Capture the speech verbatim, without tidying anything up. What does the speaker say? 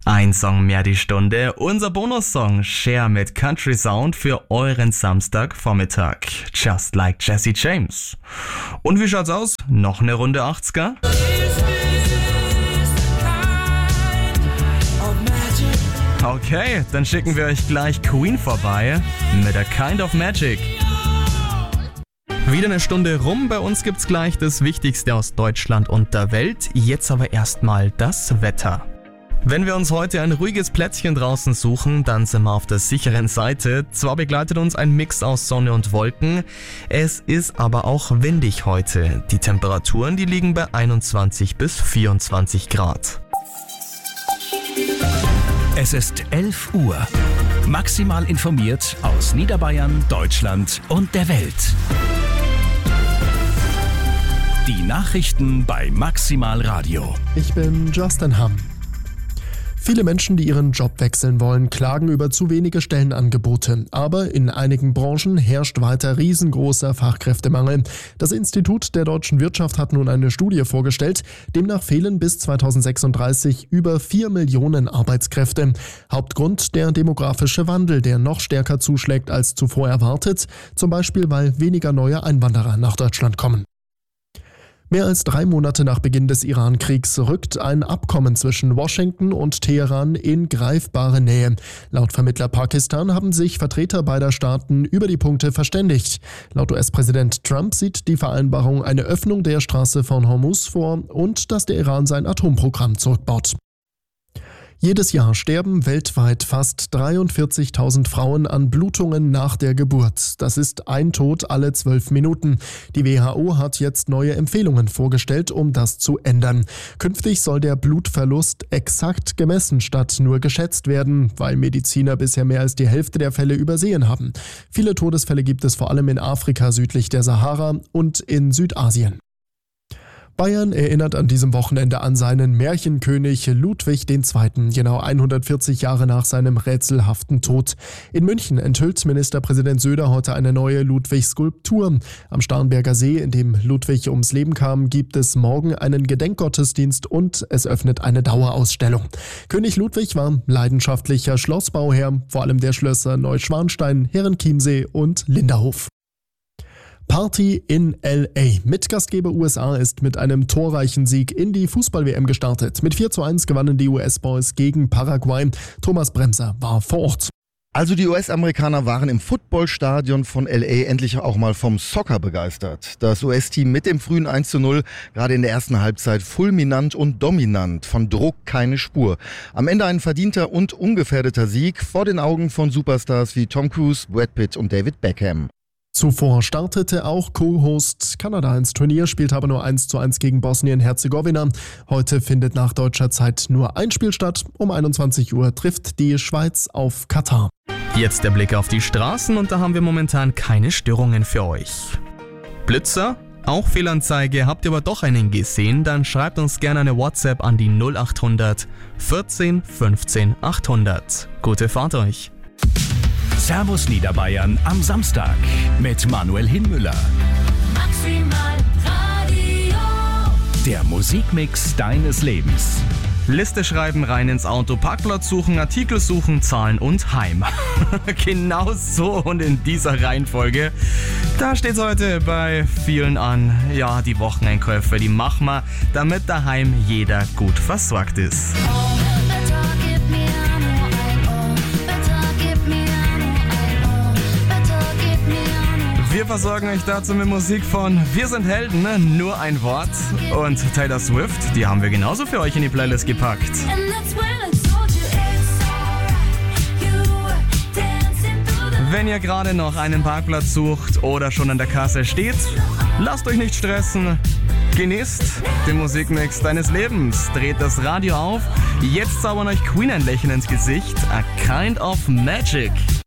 Ein Song mehr die Stunde, unser Bonussong Share mit Country Sound für euren Samstagvormittag. Just like Jesse James. Und wie schaut's aus? Noch eine Runde achtziger? Okay, dann schicken wir euch gleich Queen vorbei mit A Kind of Magic. Wieder eine Stunde rum, bei uns gibt's gleich das Wichtigste aus Deutschland und der Welt. Jetzt aber erstmal das Wetter. Wenn wir uns heute ein ruhiges Plätzchen draußen suchen, dann sind wir auf der sicheren Seite. Zwar begleitet uns ein Mix aus Sonne und Wolken, es ist aber auch windig heute. Die Temperaturen, die liegen bei einundzwanzig bis vierundzwanzig Grad. Es ist elf Uhr. Maximal informiert aus Niederbayern, Deutschland und der Welt. Die Nachrichten bei Maximal Radio. Ich bin Justin Hamm. Viele Menschen, die ihren Job wechseln wollen, klagen über zu wenige Stellenangebote. Aber in einigen Branchen herrscht weiter riesengroßer Fachkräftemangel. Das Institut der deutschen Wirtschaft hat nun eine Studie vorgestellt. Demnach fehlen bis zweitausendsechsunddreißig über vier Millionen Arbeitskräfte. Hauptgrund der demografische Wandel, der noch stärker zuschlägt als zuvor erwartet. Zum Beispiel, weil weniger neue Einwanderer nach Deutschland kommen. Mehr als drei Monate nach Beginn des Iran-Kriegs rückt ein Abkommen zwischen Washington und Teheran in greifbare Nähe. Laut Vermittler Pakistan haben sich Vertreter beider Staaten über die Punkte verständigt. Laut U S-Präsident Trump sieht die Vereinbarung eine Öffnung der Straße von Hormuz vor und dass der Iran sein Atomprogramm zurückbaut. Jedes Jahr sterben weltweit fast dreiundvierzigtausend Frauen an Blutungen nach der Geburt. Das ist ein Tod alle zwölf Minuten. Die W H O hat jetzt neue Empfehlungen vorgestellt, um das zu ändern. Künftig soll der Blutverlust exakt gemessen statt nur geschätzt werden, weil Mediziner bisher mehr als die Hälfte der Fälle übersehen haben. Viele Todesfälle gibt es vor allem in Afrika südlich der Sahara und in Südasien. Bayern erinnert an diesem Wochenende an seinen Märchenkönig Ludwig der Zweite., genau hundertvierzig Jahre nach seinem rätselhaften Tod. In München enthüllt Ministerpräsident Söder heute eine neue Ludwig-Skulptur. Am Starnberger See, in dem Ludwig ums Leben kam, gibt es morgen einen Gedenkgottesdienst und es öffnet eine Dauerausstellung. König Ludwig war leidenschaftlicher Schlossbauherr, vor allem der Schlösser Neuschwanstein, Herrenchiemsee und Linderhof. Party in L A. Mitgastgeber U S A ist mit einem torreichen Sieg in die Fußball-W M gestartet. Mit vier zu eins gewannen die U S-Boys gegen Paraguay. Thomas Bremser war vor Ort. Also die U S-Amerikaner waren im Footballstadion von L A endlich auch mal vom Soccer begeistert. Das U S-Team mit dem frühen eins zu null, gerade in der ersten Halbzeit fulminant und dominant, von Druck keine Spur. Am Ende ein verdienter und ungefährdeter Sieg vor den Augen von Superstars wie Tom Cruise, Brad Pitt und David Beckham. Zuvor startete auch Co-Host Kanada ins Turnier, spielte aber nur eins zu eins gegen Bosnien-Herzegowina. Heute findet nach deutscher Zeit nur ein Spiel statt. Um einundzwanzig Uhr trifft die Schweiz auf Katar. Jetzt der Blick auf die Straßen und da haben wir momentan keine Störungen für euch. Blitzer? Auch Fehlanzeige, habt ihr aber doch einen gesehen, dann schreibt uns gerne eine WhatsApp an die null acht hundert vierzehn fünfzehn achthundert. Gute Fahrt euch! Servus Niederbayern am Samstag mit Manuel Hinmüller. Maximal Radio. Der Musikmix deines Lebens. Liste schreiben, rein ins Auto, Parkplatz suchen, Artikel suchen, zahlen und heim. Genau so und in dieser Reihenfolge. Da steht's heute bei vielen an. Ja, die Wocheneinkäufe, die machen wir, damit daheim jeder gut versorgt ist. Wir versorgen euch dazu mit Musik von Wir sind Helden, ne? Nur ein Wort. Und Taylor Swift, die haben wir genauso für euch in die Playlist gepackt. Wenn ihr gerade noch einen Parkplatz sucht oder schon an der Kasse steht, lasst euch nicht stressen. Genießt den Musikmix deines Lebens. Dreht das Radio auf. Jetzt zaubern euch Queen ein Lächeln ins Gesicht. A Kind of Magic.